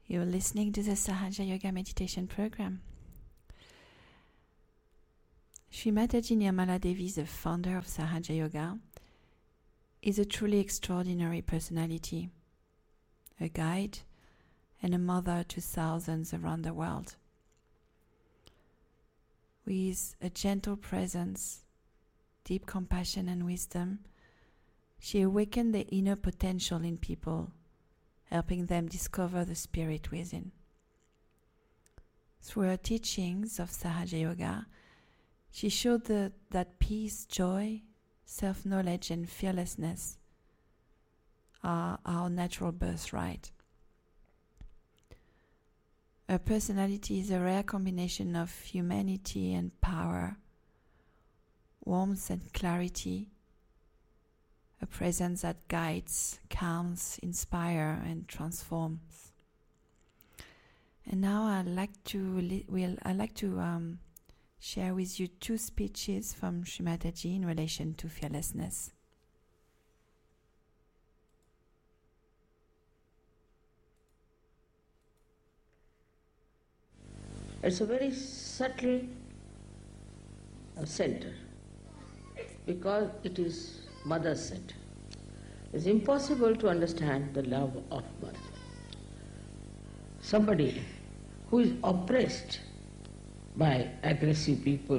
You're listening to the Sahaja Yoga Meditation Program. Sri Mataji Nirmala Devi, the founder of Sahaja Yoga, is a truly extraordinary personality, a guide and a mother to thousands around the world. With a gentle presence, deep compassion and wisdom, she awakened the inner potential in people, helping them discover the spirit within. Through her teachings of Sahaja Yoga, she showed that peace, joy, self-knowledge and fearlessness are our natural birthright. Her personality is a rare combination of humanity and power, warmth and clarity, a presence that guides, calms, inspires, and transforms. And now I'd like to share with you two speeches from Sri Mataji in relation to fearlessness. It's a very subtle center because it is Mother's center. It's impossible to understand the love of Mother. Somebody who is oppressed by aggressive people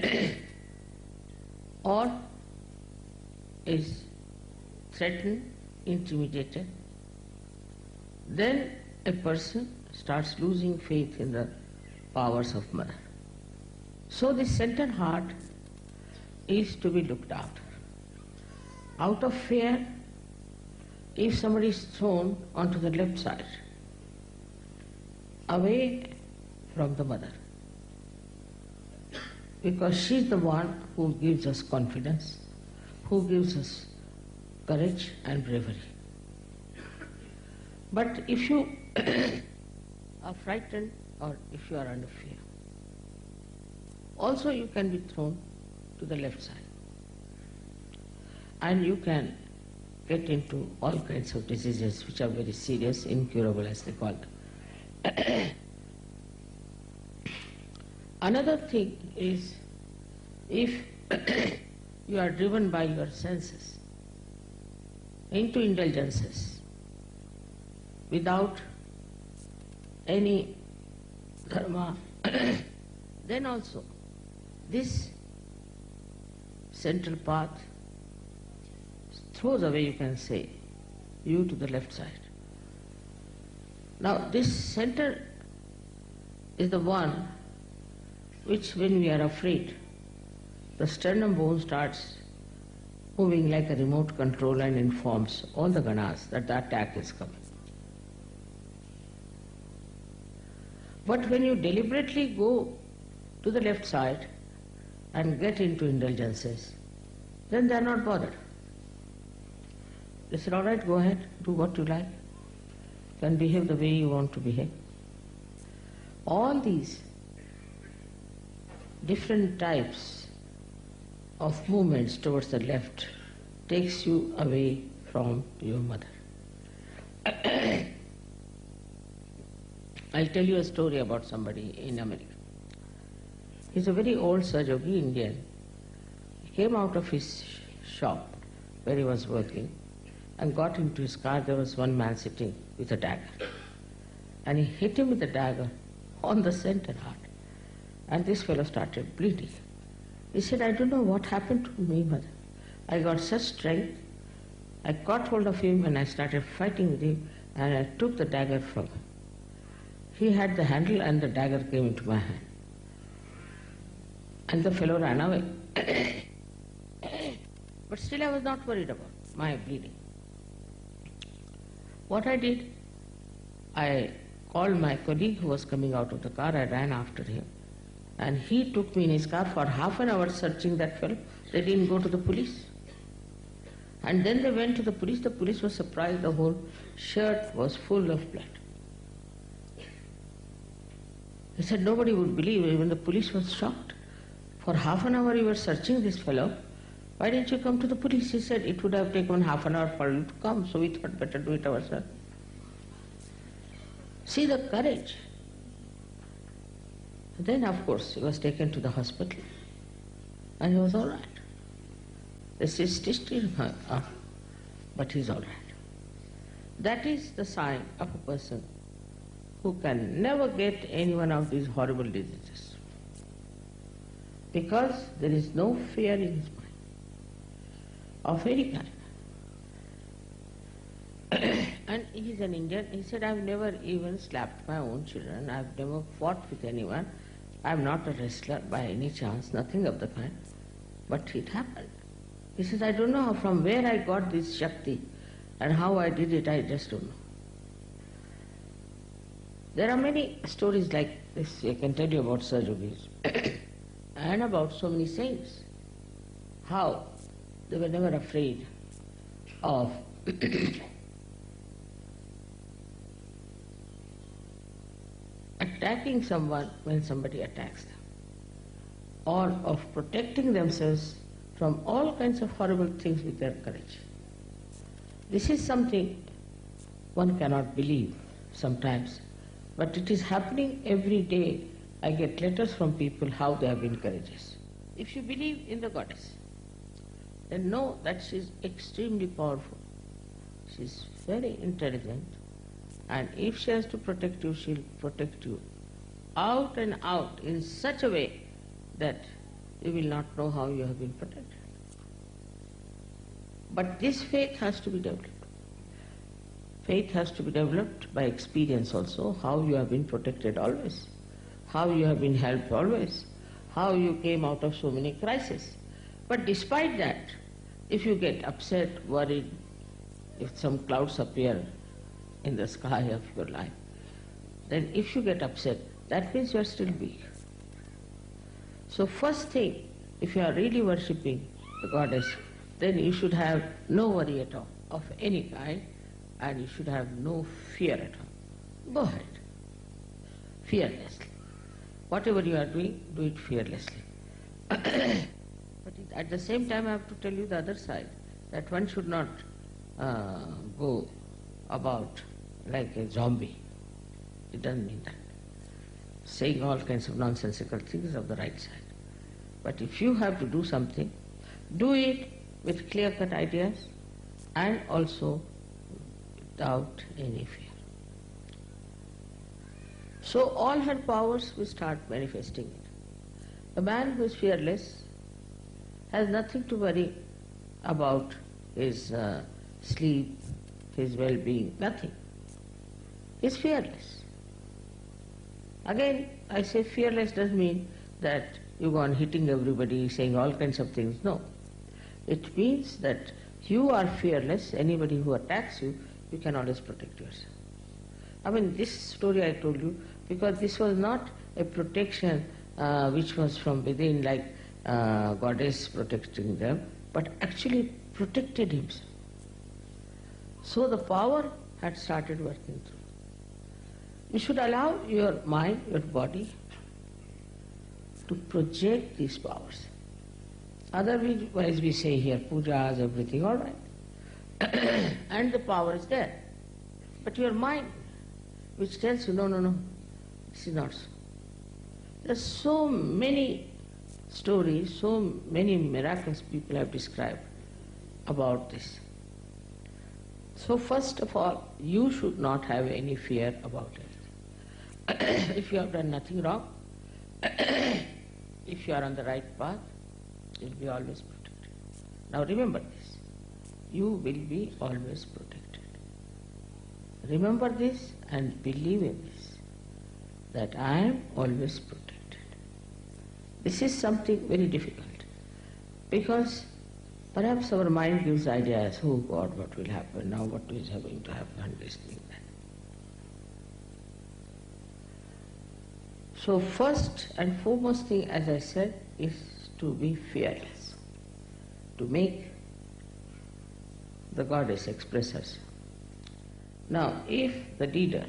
or is threatened, intimidated, then a person starts losing faith in the powers of Mother. So the centered heart is to be looked after. Out of fear, if somebody is thrown onto the left side, away from the Mother, because she is the one who gives us confidence, who gives us courage and bravery. But if you are frightened or if you are under fear, also you can be thrown to the left side. And you can get into all kinds of diseases which are very serious, incurable as they call them. Another thing is, if you are driven by your senses into indulgences without any dharma, then also this central path throws away, you can say, you to the left side. Now this center is the one which, when we are afraid, the sternum bone starts moving like a remote control and informs all the ganas that the attack is coming. But when you deliberately go to the left side and get into indulgences, then they are not bothered. They said, all right, go ahead, do what you like, you can behave the way you want to behave. All these different types of movements towards the left takes you away from your Mother. I'll tell you a story about somebody in America. He's a very old Sahaja-yogi Indian. He came out of his shop where he was working and got into his car. There was one man sitting with a dagger. And he hit him with the dagger on the center heart. And this fellow started bleeding. He said, I don't know what happened to me, Mother. I got such strength. I caught hold of him and I started fighting with him and I took the dagger from him. He had the handle and the dagger came into my hand. And the fellow ran away. But still I was not worried about my bleeding. What I did, I called my colleague who was coming out of the car. I ran after him. And he took me in his car for half an hour searching that fellow. They didn't go to the police. And then they went to the police. The police was surprised. The whole shirt was full of blood. He said nobody would believe. Even the police was shocked. For half an hour you were searching this fellow. Why didn't you come to the police? He said it would have taken half an hour for you to come, so we thought better do it ourselves. See the courage. Then, of course, he was taken to the hospital and he was all right. They stitched him up, but he's all right. That is the sign of a person who can never get any one of these horrible diseases, because there is no fear in his mind of any kind. And he's an Indian. He said, I've never even slapped my own children. I've never fought with anyone. I'm not a wrestler by any chance, nothing of the kind. But it happened. He says, I don't know from where I got this Shakti and how I did it, I just don't know. There are many stories like this I can tell you about Sahaj Yogis and about so many saints, how they were never afraid of attacking someone when somebody attacks them, or of protecting themselves from all kinds of horrible things with their courage. This is something one cannot believe sometimes, but it is happening every day. I get letters from people how they have been courageous. If you believe in the goddess, then know that she is extremely powerful. She is very intelligent, and if she has to protect you, she will protect you out and out in such a way that you will not know how you have been protected. But this faith has to be developed. Faith has to be developed by experience also, how you have been protected always, how you have been helped always, how you came out of so many crises. But despite that, if you get upset, worried, if some clouds appear in the sky of your life, then if you get upset, that means you are still weak. So first thing, if you are really worshipping the goddess, then you should have no worry at all of any kind, and you should have no fear at all. Go ahead, fearlessly. Whatever you are doing, do it fearlessly. But at the same time, I have to tell you the other side, that one should not go about like a zombie. It doesn't mean that. Saying all kinds of nonsensical things of the right side. But if you have to do something, do it with clear-cut ideas and also without any fear. So all her powers will start manifesting it. A man who is fearless has nothing to worry about his sleep, his well-being, nothing. He is fearless. Again, I say fearless doesn't mean that you go on hitting everybody, saying all kinds of things. No. It means that you are fearless. Anybody who attacks you, you can always protect yourself. I mean, this story I told you, because this was not a protection which was from within, like goddess protecting them, but actually protected himself. So the power had started working through. You should allow your mind, your body, to project these powers. Otherwise we say here, pujas, everything, all right. And the power is there. But your mind, which tells you, no, this is not so. There are so many stories, so many miracles people have described about this. So first of all, you should not have any fear about it. If you have done nothing wrong, if you are on the right path, you will be always protected. Now remember this, you will be always protected. Remember this and believe in this, that I am always protected. This is something very difficult, because perhaps our mind gives ideas, oh God, what will happen now, what is going to happen, this thing, that. So first and foremost thing, as I said, is to be fearless, to make the goddess express herself. Now, if the leader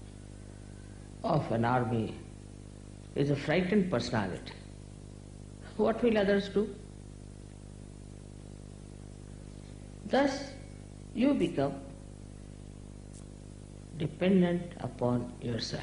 of an army is a frightened personality, what will others do? Thus, you become dependent upon yourself.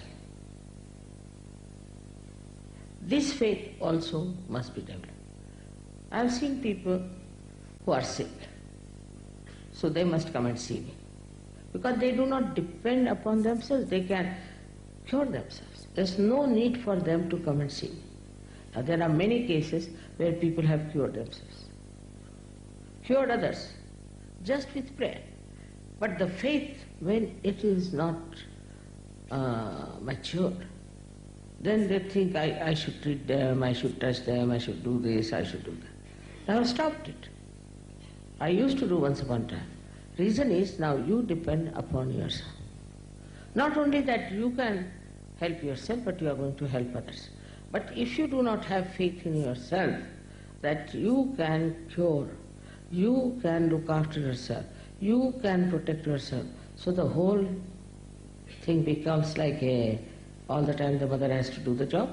This faith also must be developed. I have seen people who are sick, so they must come and see me. Because they do not depend upon themselves, they can cure themselves. There's no need for them to come and see me. Now, there are many cases where people have cured themselves, cured others, just with prayer. But the faith, when it is not mature, then they think I should treat them, I should touch them, I should do this, I should do that. I have stopped it. I used to do once upon a time. Reason is now you depend upon yourself. Not only that you can help yourself, but you are going to help others. But if you do not have faith in yourself, that you can cure, you can look after yourself, you can protect yourself, so the whole thing becomes like all the time the mother has to do the job.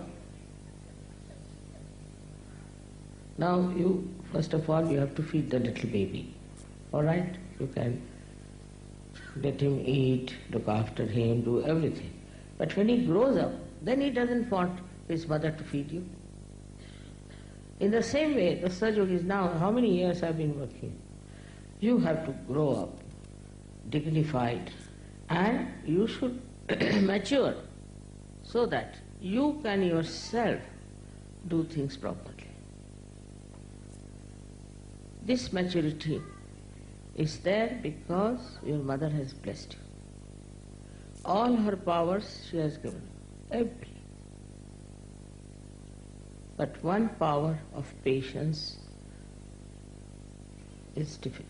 Now you, first of all, you have to feed the little baby. All right? You can let him eat, look after him, do everything. But when he grows up, then he doesn't want his mother to feed you. In the same way, the Sahaja-yogis now, how many years have been working? You have to grow up, dignified, and you should mature so that you can yourself do things properly. This maturity is there because your mother has blessed you. All her powers she has given, every. But one power of patience is difficult.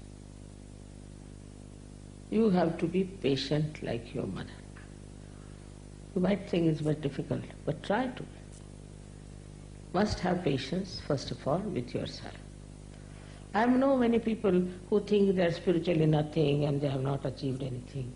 You have to be patient like your mother. You might think it's very difficult, but try to. Must have patience, first of all, with yourself. I know many people who think they are spiritually nothing and they have not achieved anything.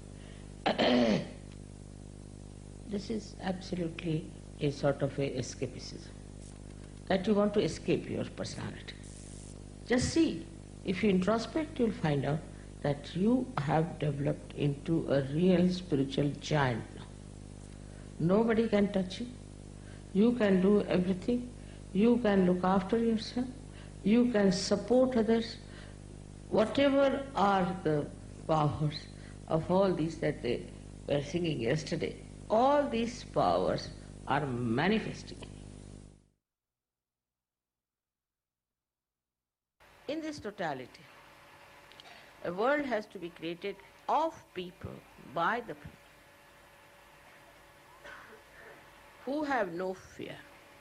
This is absolutely a sort of a escapism, that you want to escape your personality. Just see, if you introspect, you'll find out that you have developed into a real spiritual giant now. Nobody can touch you. You can do everything. You can look after yourself. You can support others. Whatever are the powers of all these that they were singing yesterday, all these powers are manifesting. In this totality, a world has to be created of people, by the people, who have no fear.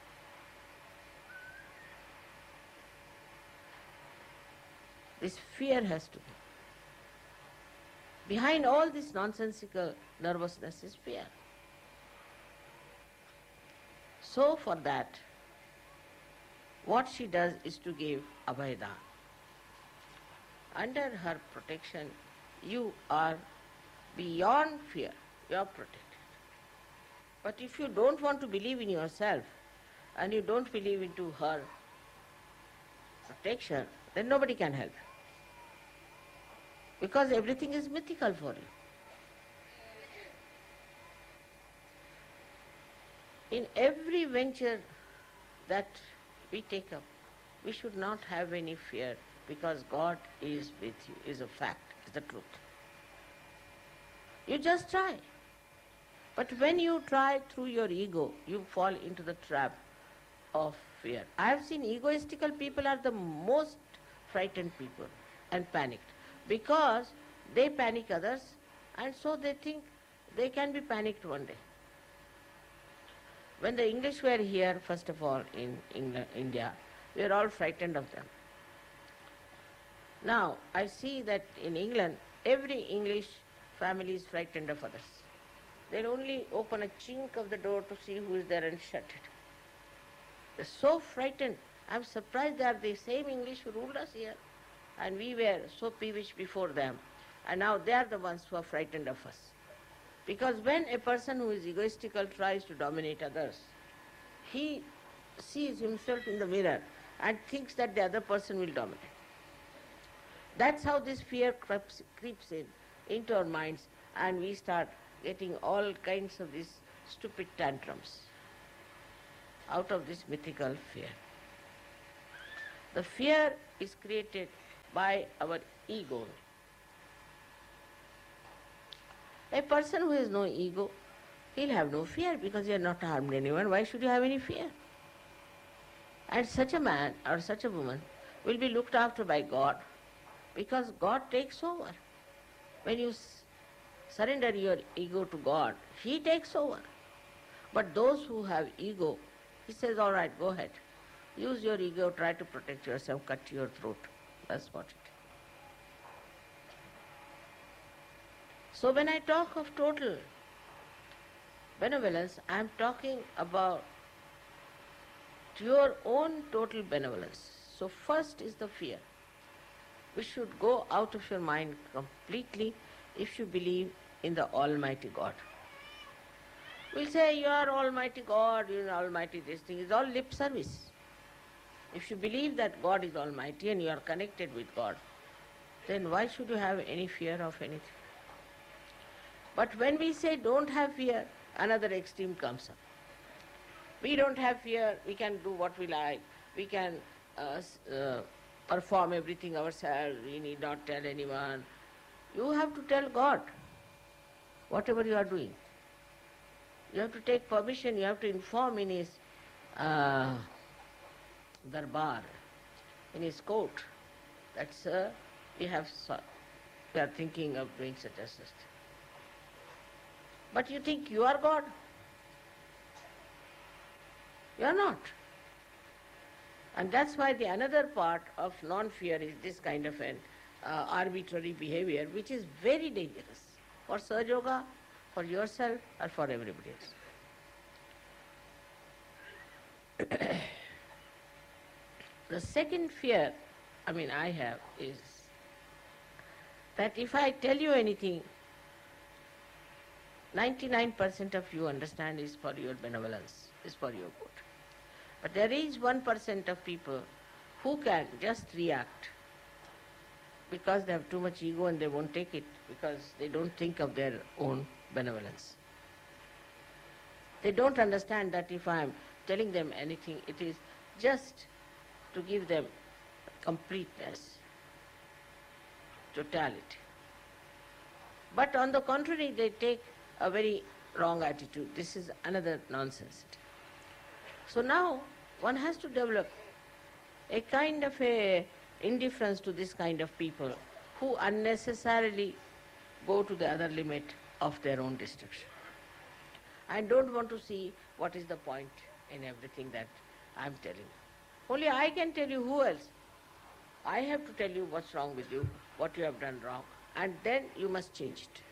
This fear has to be. Behind all this nonsensical nervousness is fear. So for that, what she does is to give Abhayadhan. Under her protection, you are beyond fear. You are protected. But if you don't want to believe in yourself and you don't believe into her protection, then nobody can help you. Because everything is mythical for you. In every venture that we take up, we should not have any fear, because God is with you, is a fact, is the truth. You just try. But when you try through your ego, you fall into the trap of fear. I have seen egoistical people are the most frightened people and panicked, because they panic others and so they think they can be panicked one day. When the English were here, first of all, in India, we were all frightened of them. Now, I see that in England, every English family is frightened of others. They'll only open a chink of the door to see who is there and shut it. They're so frightened. I'm surprised they are the same English who ruled us here. And we were so peevish before them. And now they are the ones who are frightened of us. Because when a person who is egoistical tries to dominate others, he sees himself in the mirror and thinks that the other person will dominate. That's how this fear creeps in into our minds, and we start getting all kinds of these stupid tantrums out of this mythical fear. The fear is created by our ego. A person who has no ego, he'll have no fear because he has not harmed anyone. Why should you have any fear? And such a man or such a woman will be looked after by God because God takes over. When you surrender your ego to God, He takes over. But those who have ego, He says, all right, go ahead. Use your ego, try to protect yourself, cut your throat. That's what it is. So when I talk of total benevolence, I am talking about your own total benevolence. So first is the fear, which should go out of your mind completely if you believe in the Almighty God. We'll say, you are Almighty God, you are Almighty this thing. It's all lip service. If you believe that God is Almighty and you are connected with God, then why should you have any fear of anything? But when we say don't have fear, another extreme comes up. We don't have fear, we can do what we like, we can perform everything ourselves, we need not tell anyone. You have to tell God whatever you are doing. You have to take permission, you have to inform in His darbar, in His court, that sir, we are thinking of doing such and such. But you think you are God? You are not. And that's why the another part of non-fear is this kind of an arbitrary behavior, which is very dangerous for Sahaja Yoga, for yourself, or for everybody else. The second fear, I have is that if I tell you anything, 99% of you understand is for your benevolence, is for your good. But there is 1% of people who can just react because they have too much ego and they won't take it because they don't think of their own benevolence. They don't understand that if I am telling them anything, it is just to give them completeness, totality. But on the contrary, they take a very wrong attitude. This is another nonsense. So now one has to develop a kind of a indifference to this kind of people who unnecessarily go to the other limit of their own destruction. I don't want to see what is the point in everything that I am telling you. Only I can tell you, who else? I have to tell you what's wrong with you, what you have done wrong, and then you must change it.